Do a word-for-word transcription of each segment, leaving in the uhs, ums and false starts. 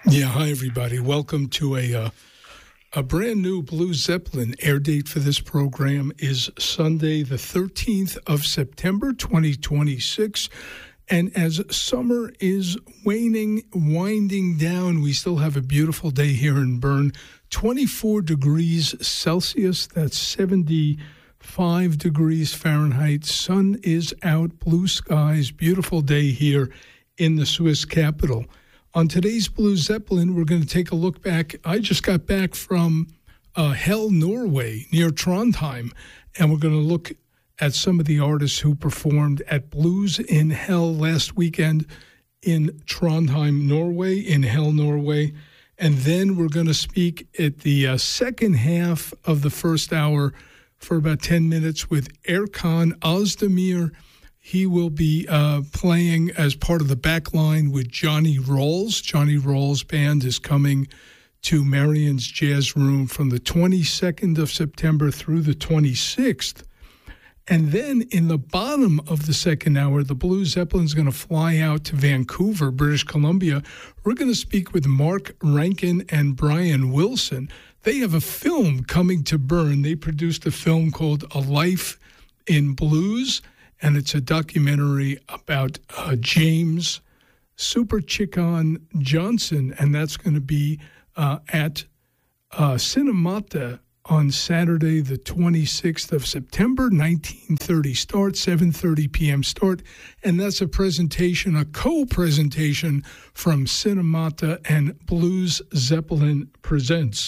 Yeah, hi everybody. Welcome to a uh, a brand new Blues Zeppelin. Air date for this program is Sunday, the thirteenth of September, twenty twenty-six. And as summer is waning, winding down, we still have a beautiful day here in Bern. twenty-four degrees Celsius, that's seventy-five degrees Fahrenheit. Sun is out, blue skies, beautiful day here in the Swiss capital. On today's Blues Zeppelin, we're going to take a look back. I just got back from uh, Hell, Norway, near Trondheim, and we're going to look at some of the artists who performed at Blues in Hell last weekend in Trondheim, Norway, in Hell, Norway. And then we're going to speak at the uh, second half of the first hour for about ten minutes with Erkan Özdemir. He will be uh, playing as part of the back line with Johnny Rawls. Johnny Rawls' band is coming to Marion's Jazz Room from the twenty-second of September through the twenty-sixth. And then in the bottom of the second hour, the Blues Zeppelin is going to fly out to Vancouver, British Columbia. We're going to speak with Mark Rankin and Brian Wilson. They have a film coming to Bern. They produced a film called A Life in Blues, and it's a documentary about uh, James Super Chicken Johnson, and that's going to be uh, at uh, Cinemata on Saturday, the twenty-sixth of September, nineteen thirty start, seven thirty p.m. start, and that's a presentation, a co-presentation from Cinemata and Blues Zeppelin Presents.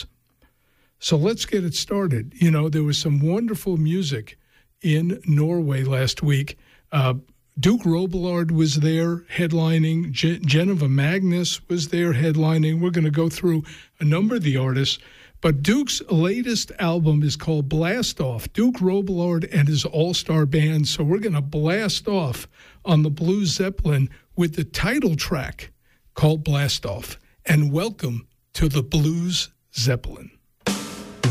So let's get it started. You know, there was some wonderful music in Norway last week. Uh, Duke Robillard was there headlining. Je- Geneva Magnus was there headlining. We're going to go through a number of the artists. But Duke's latest album is called Blast Off, Duke Robillard and his all-star band. So we're going to blast off on the Blues Zeppelin with the title track called Blast Off. And welcome to the Blues Zeppelin.